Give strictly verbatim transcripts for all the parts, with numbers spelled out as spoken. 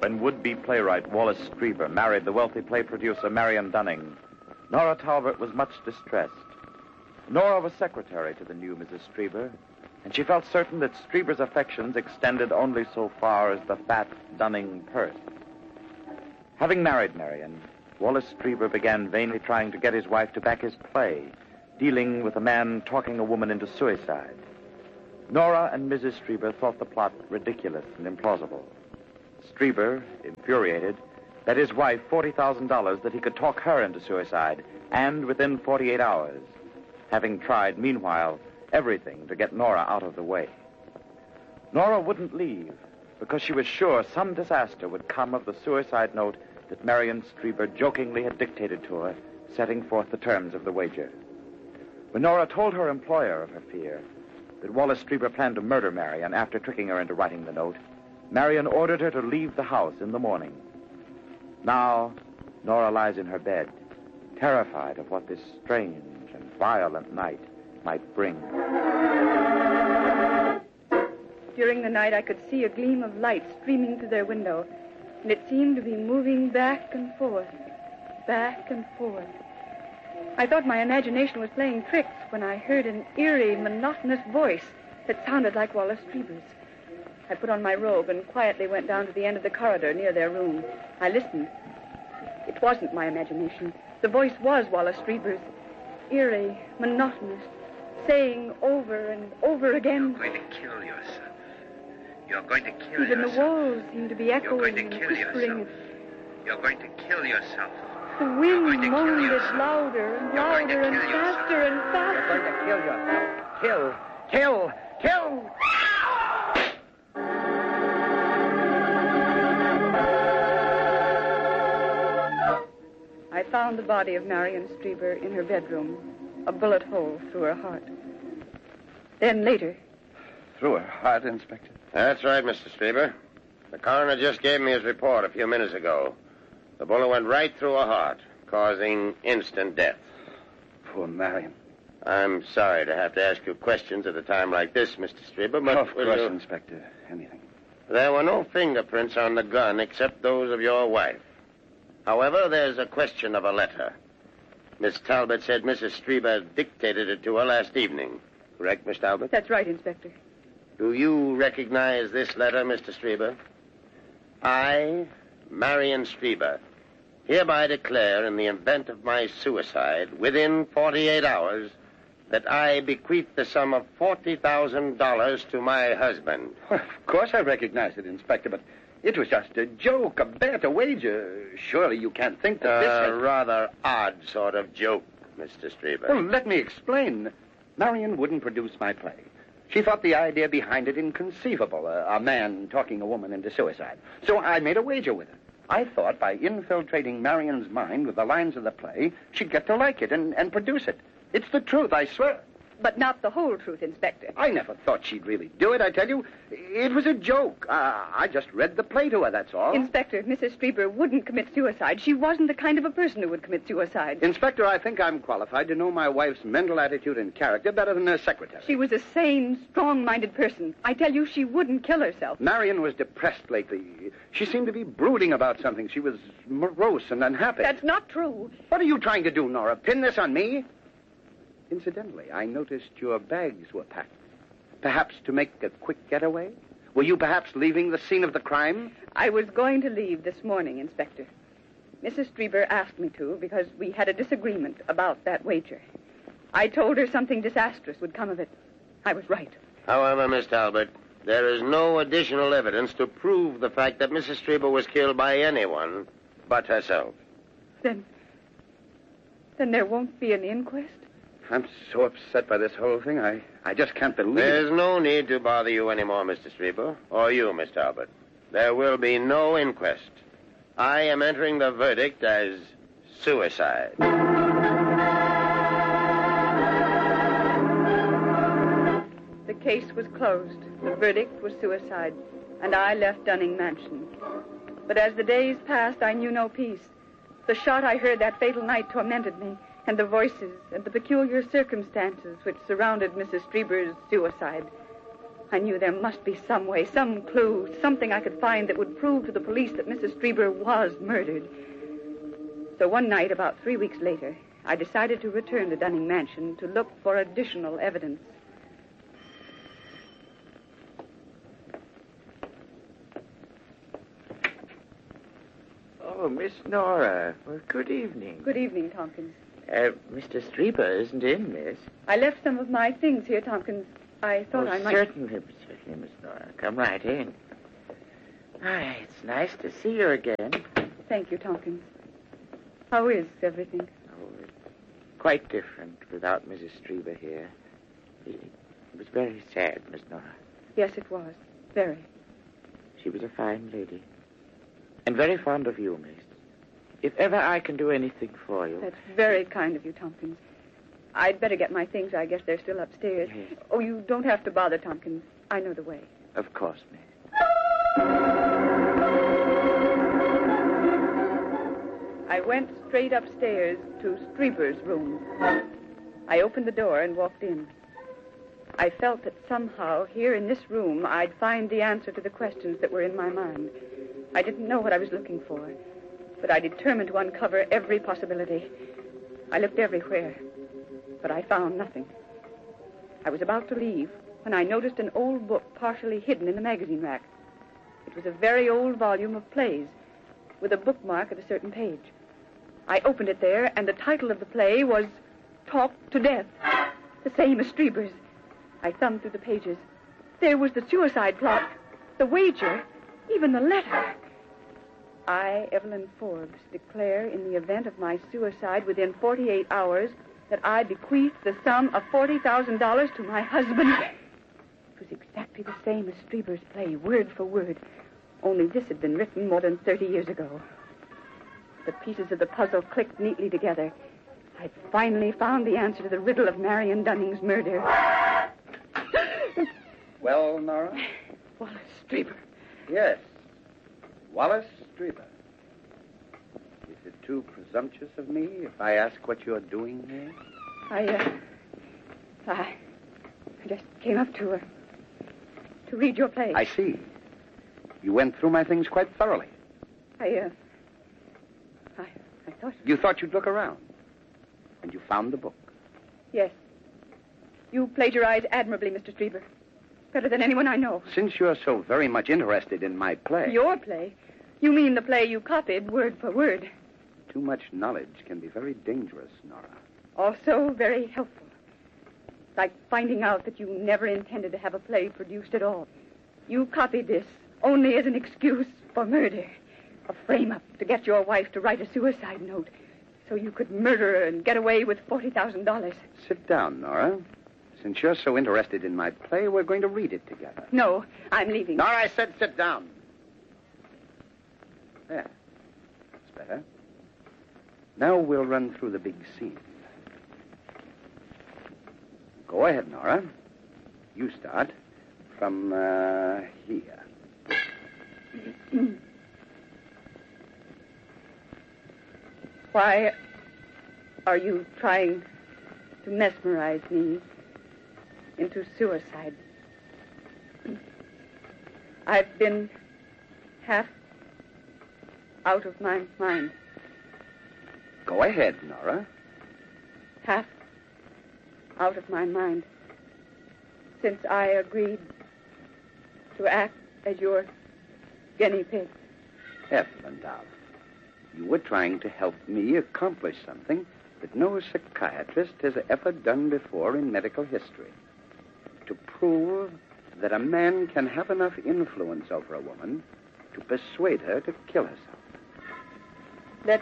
When would-be playwright Wallace Strieber married the wealthy play producer Marion Dunning, Nora Talbot was much distressed. Nora was secretary to the new Missus Strieber, and she felt certain that Strieber's affections extended only so far as the fat Dunning purse. Having married Marion, Wallace Strieber began vainly trying to get his wife to back his play, dealing with a man talking a woman into suicide. Nora and Missus Strieber thought the plot ridiculous and implausible. Strieber, infuriated, bet his wife forty thousand dollars that he could talk her into suicide, and within forty-eight hours, having tried, meanwhile, everything to get Nora out of the way. Nora wouldn't leave because she was sure some disaster would come of the suicide note that Marion Strieber jokingly had dictated to her, setting forth the terms of the wager. When Nora told her employer of her fear, that Wallace Strieber planned to murder Marion after tricking her into writing the note, Marion ordered her to leave the house in the morning. Now, Nora lies in her bed, terrified of what this strange and violent night might bring. During the night, I could see a gleam of light streaming through their window, and it seemed to be moving back and forth, back and forth. I thought my imagination was playing tricks when I heard an eerie, monotonous voice that sounded like Wallace Strieber's. I put on my robe and quietly went down to the end of the corridor near their room. I listened. It wasn't my imagination. The voice was Wallace Strieber's, eerie, monotonous, saying over and over again. You're going to kill yourself. You're going to kill Even yourself. the walls seemed to be echoing You're going to and kill whispering. yourself. You're going to kill yourself. The wind moaned it louder and louder and faster and faster. You're going to kill yourself. Kill, kill, kill! I found the body of Marion Strieber in her bedroom, a bullet hole through her heart. Then later... Through her heart, Inspector? That's right, Mister Strieber. The coroner just gave me his report a few minutes ago. The bullet went right through her heart, causing instant death. Poor Marion. I'm sorry to have to ask you questions at a time like this, Mister Strieber, but... Of course, you... Inspector. Anything. There were no fingerprints on the gun except those of your wife. However, there's a question of a letter. Miss Talbot said Missus Strieber dictated it to her last evening. Correct, Miss Talbot? That's right, Inspector. Do you recognize this letter, Mister Strieber? I, Marion Strieber, hereby declare in the event of my suicide within forty-eight hours that I bequeath the sum of forty thousand dollars to my husband. Well, of course I recognize it, Inspector, but it was just a joke, a bet, a wager. Surely you can't think that this... A had... rather odd sort of joke, Mister Strieber. Well, let me explain. Marion wouldn't produce my play. She thought the idea behind it inconceivable, a, a man talking a woman into suicide. So I made a wager with her. I thought by infiltrating Marion's mind with the lines of the play, she'd get to like it and, and produce it. It's the truth, I swear. But not the whole truth, Inspector. I never thought she'd really do it, I tell you. It was a joke. Uh, I just read the play to her, that's all. Inspector, Missus Strieber wouldn't commit suicide. She wasn't the kind of a person who would commit suicide. Inspector, I think I'm qualified to know my wife's mental attitude and character better than her secretary. She was a sane, strong-minded person. I tell you, she wouldn't kill herself. Marion was depressed lately. She seemed to be brooding about something. She was morose and unhappy. That's not true. What are you trying to do, Nora? Pin this on me? Incidentally, I noticed your bags were packed. Perhaps to make a quick getaway? Were you perhaps leaving the scene of the crime? I was going to leave this morning, Inspector. Missus Strieber asked me to because we had a disagreement about that wager. I told her something disastrous would come of it. I was right. However, Miss Talbot, there is no additional evidence to prove the fact that Missus Strieber was killed by anyone but herself. Then... then there won't be an inquest? I'm so upset by this whole thing. I, I just can't believe There's it. no need to bother you anymore, Mister Strieber, or you, Miss Talbot. There will be no inquest. I am entering the verdict as suicide. The case was closed. The verdict was suicide, and I left Dunning Mansion. But as the days passed, I knew no peace. The shot I heard that fatal night tormented me, and the voices and the peculiar circumstances which surrounded Missus Strieber's suicide. I knew there must be some way, some clue, something I could find that would prove to the police that Missus Strieber was murdered. So one night, about three weeks later, I decided to return to Dunning Mansion to look for additional evidence. Oh, Miss Nora. Well, good evening. Good evening, Tompkins. Uh, Mister Strieber isn't in, miss. I left some of my things here, Tompkins. I thought oh, I might... certainly, certainly, Miss Nora. Come right in. Ah, it's nice to see you again. Thank you, Tompkins. How is everything? Oh, it's quite different without Missus Strieber here. It, it was very sad, Miss Nora. Yes, it was. Very. She was a fine lady. And very fond of you, miss. If ever I can do anything for you... That's very kind of you, Tompkins. I'd better get my things. I guess they're still upstairs. Yes. Oh, you don't have to bother, Tompkins. I know the way. Of course, miss. I went straight upstairs to Strieber's room. I opened the door and walked in. I felt that somehow here in this room I'd find the answer to the questions that were in my mind. I didn't know what I was looking for, but I determined to uncover every possibility. I looked everywhere, but I found nothing. I was about to leave when I noticed an old book partially hidden in the magazine rack. It was a very old volume of plays with a bookmark at a certain page. I opened it there, and the title of the play was Talk to Death, the same as Strieber's. I thumbed through the pages. There was the suicide plot, the wager, even the letter. I, Evelyn Forbes, declare in the event of my suicide within forty-eight hours that I bequeath the sum of forty thousand dollars to my husband. It was exactly the same as Strieber's play, word for word, only this had been written more than thirty years ago. The pieces of the puzzle clicked neatly together. I'd finally found the answer to the riddle of Marion Dunning's murder. Well, Nora? Wallace Strieber. Yes. Wallace Strieber. Is it too presumptuous of me if I ask what you're doing here? I, uh... I... I just came up to, uh... to read your play. I see. You went through my things quite thoroughly. I, uh... I... I thought... You thought you'd look around. And you found the book. Yes. You plagiarized admirably, Mister Strieber. Better than anyone I know. Since you're so very much interested in my play... Your play? You mean the play you copied word for word? Too much knowledge can be very dangerous, Nora. Also very helpful. Like finding out that you never intended to have a play produced at all. You copied this only as an excuse for murder. A frame-up to get your wife to write a suicide note so you could murder her and get away with forty thousand dollars. Sit down, Nora. Since you're so interested in my play, we're going to read it together. No, I'm leaving. Nora, I said sit down. There. That's better. Now we'll run through the big scene. Go ahead, Nora. You start from uh, here. Why are you trying to mesmerize me into suicide? I've been half out of my mind. Go ahead, Nora. Half out of my mind since I agreed to act as your guinea pig. Evelyn, darling, you were trying to help me accomplish something that no psychiatrist has ever done before in medical history. To prove that a man can have enough influence over a woman to persuade her to kill herself. Let's...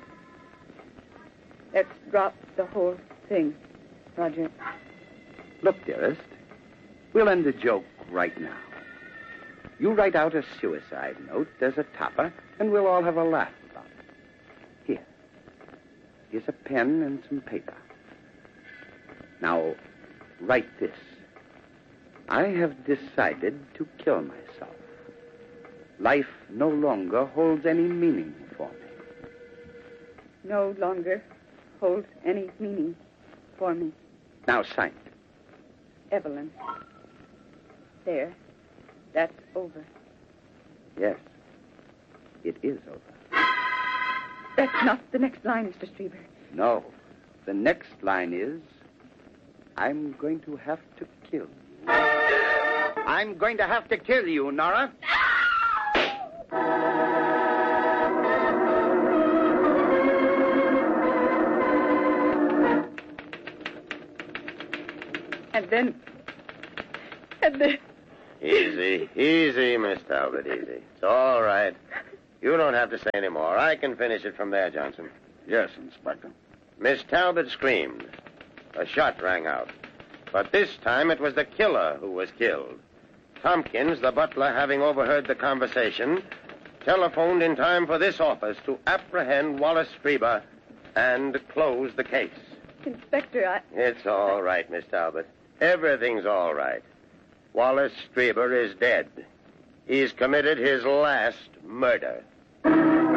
Let's drop the whole thing, Roger. Look, dearest, we'll end the joke right now. You write out a suicide note as a topper, and we'll all have a laugh about it. Here. Here's a pen and some paper. Now, write this. I have decided to kill myself. Life no longer holds any meaning for me. No longer holds any meaning for me. Now, sign it. Evelyn. There. That's over. Yes, it is over. That's not the next line, Mister Strieber. No. The next line is, I'm going to have to kill you. I'm going to have to kill you, Nora. And then... And then... Easy, easy, Miss Talbot, easy. It's all right. You don't have to say any more. I can finish it from there, Johnson. Yes, Inspector. Miss Talbot screamed. A shot rang out. But this time it was the killer who was killed. Tompkins, the butler, having overheard the conversation, telephoned in time for this office to apprehend Wallace Strieber and close the case. Inspector, I... It's all right, Miss Talbot. Everything's all right. Wallace Strieber is dead. He's committed his last murder.